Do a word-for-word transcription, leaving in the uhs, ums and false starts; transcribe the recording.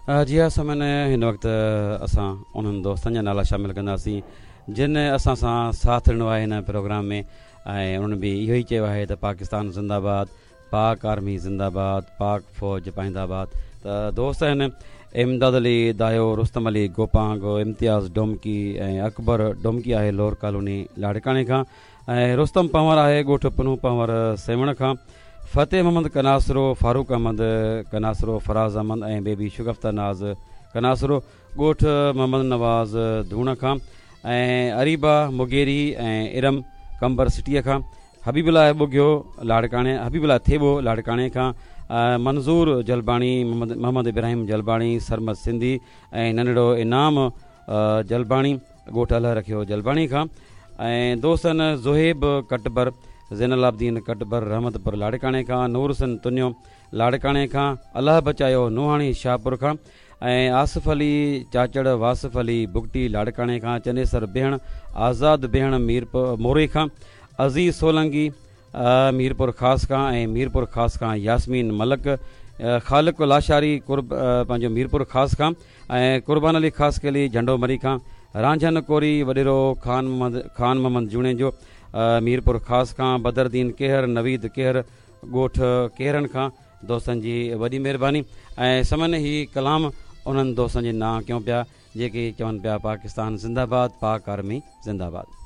जी हाँ समय हिन वक़्तु असां उन्हनि दोस्तनि जा नाला शामिल कंदासीं जिन असां सां साथ ॾिनो आहे हिन प्रोग्राम में ऐं उन्हनि बि इहो ई चयो आहे त पाकिस्तान ज़िंदाबाद, पाक आर्मी ज़िंदाबाद, पाक फ़ौज पाइंदाबाद। त दोस्त आहिनि इमदाद अली दायो, रुस्तम अली गोपांग, इम्तियाज़ डोमकी ऐं अकबर डोमकी आहे लोर कॉलोनी लाड़काणे खां, ऐं रुस्तम पंवर आहे ॻोठ पुनू पंवर सेवण खां, फ़तेह मोहम्मद कनासरो, फारूक अहमद कनासरो, फराज़ अहमद ऐं बेबी शुगफ्ता नाज़ कनासरो ॻोठ मोहम्मद नवाज़ धूण खां, ऐं अरीबा मुगेरी ऐं इरम कंबर सिटीअ खां, हबीबुल्ला बुगियो लाड़काणे, हबीबुल्ला थेबो लाड़काणे खां, मंज़ूर जलबाणी, मोहम्मद मोहम्मद इब्राहिम जलबाणी, सरमद सिंधी ऐं नंढड़ो इनाम जलबाणी ॻोठ अल रखियो जलबाणी खां, ऐं दोस्तनि ज़ुहेब कटबर, ज़ैनलाब्दीन कटबर रहमतपुर लाड़काणे खां, नूरसन तुनियो लाड़काणे खां, अलाह बचायो नूहाणी शाहपुर खां, ऐं आसिफ़ अली चाचड़, वासिफ़ अली बुगटी लाड़काणे खां, चनेसर भेण, आज़ाद भेण मीरपुर मोरे खां, अज़ीज़ सोलंगी मीरपुर ख़ासि खां, ऐं मीरपुर ख़ासि खां यास्मीन मलक, ख़ालिक़ लाशारी कुर्ब पंहिंजो मीरपुर ख़ासि खां, ऐं कुर्बान अली ख़ासि के अली झंडो मरी खां, रांझन कोरी वॾेरो ख़ान मोहम्मद ख़ान मोहम्मद जूणे जो मीरपुर ख़ासि खां, बदरदीन केहर नवीद केहर ॻोठ केहरनि खां। दोस्तनि जी वॾी महिरबानी। ऐं समन ही कलाम उन्हनि दोस्तनि जे नां कयूं पिया जेके चवनि पिया पाकिस्तान ज़िंदाबाद, पाक आर्मी ज़िंदाबाद।